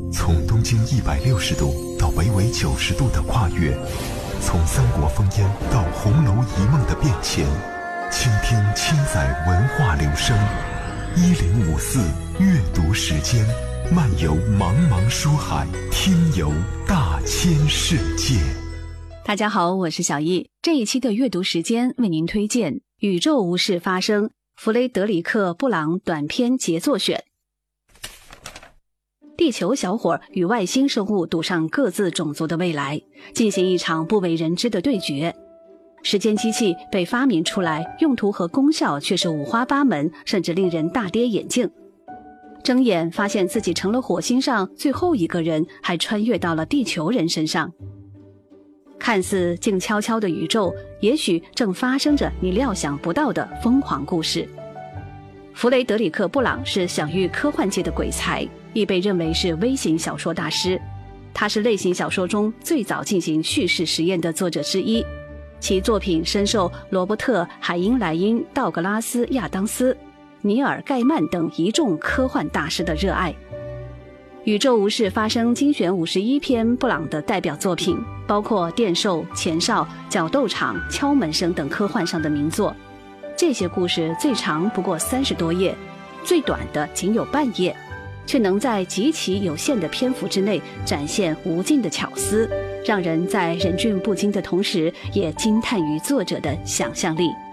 从东经160度到北纬90度的跨越，从三国烽烟到红楼一梦的变迁，倾听千载文化流声。1054阅读时间，漫游茫茫书海，听游大千世界。 大家好，我是小易。这一期的阅读时间为您推荐《宇宙无事发生》弗雷德里克·布朗短篇杰作选。地球小伙与外星生物赌上各自种族的未来，进行一场不为人知的对决。时间机器被发明出来，用途和功效却是五花八门，甚至令人大跌眼镜。睁眼发现自己成了火星上最后一个人，还穿越到了地球人身上。看似静悄悄的宇宙，也许正发生着你料想不到的疯狂故事。弗雷德里克·布朗是享誉科幻界的鬼才，亦被认为是微型小说大师。他是类型小说中最早进行叙事实验的作者之一，其作品深受罗伯特·海因莱因、道格拉斯·亚当斯、尼尔·盖曼等一众科幻大师的热爱。宇宙无事发生精选51篇布朗的代表作品，包括电兽、前哨、角斗场、敲门声等科幻上的名作。这些故事最长不过30多页，最短的仅有半页，却能在极其有限的篇幅之内展现无尽的巧思，让人在忍俊不禁的同时也惊叹于作者的想象力。